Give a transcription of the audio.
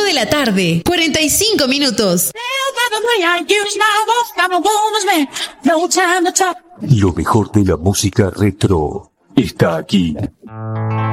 de la tarde, 45 minutos. Lo mejor de la música retro está aquí.